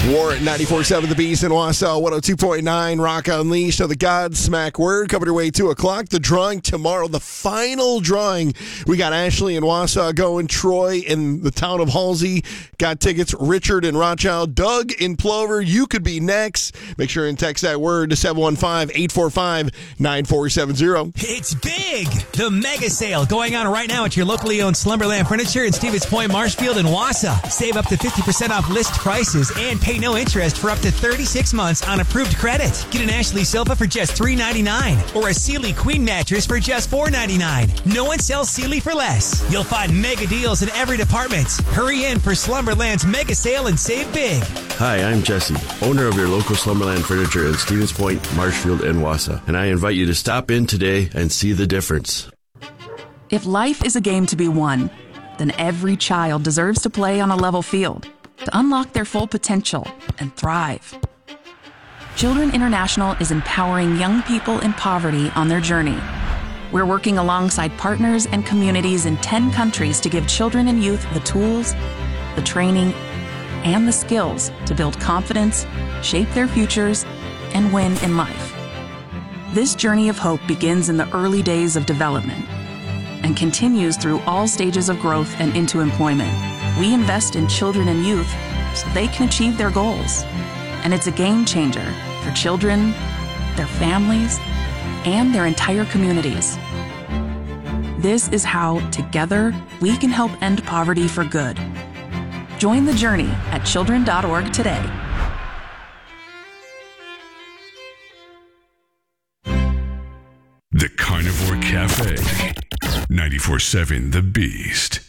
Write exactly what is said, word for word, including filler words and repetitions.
War at ninety-four point seven The Beast in Wausau, one oh two point nine Rock Unleashed. So the Godsmack Word coming your way two o'clock. The drawing tomorrow, the final drawing. We got Ashley in Wausau going. Troy in the town of Halsey got tickets. Richard in Rothschild. Doug in Plover. You could be next. Make sure and text that word to seven one five, eight four five, nine four seven zero. It's big! The mega sale going on right now at your locally owned Slumberland Furniture in Stevens Point, Marshfield, and Wausau. Save up to fifty percent off list prices and pay no interest for up to thirty-six months on approved credit. Get an Ashley sofa for just three ninety-nine or a Sealy Queen mattress for just four ninety-nine. No one sells Sealy for less. You'll find mega deals in every department. Hurry in for Slumberland's mega sale and save big. Hi, I'm Jesse, owner of your local Slumberland Furniture in Stevens Point, Marshfield, and Wausau, and I invite you to stop in today and see the difference. If life is a game to be won, then every child deserves to play on a level field to unlock their full potential and thrive. Children International is empowering young people in poverty on their journey. We're working alongside partners and communities in ten countries to give children and youth the tools, the training, and the skills to build confidence, shape their futures, and win in life. This journey of hope begins in the early days of development and continues through all stages of growth and into employment. We invest in children and youth so they can achieve their goals. And it's a game changer for children, their families, and their entire communities. This is how, together, we can help end poverty for good. Join the journey at children dot org today. The Carnivore Cafe, ninety-four point seven The Beast.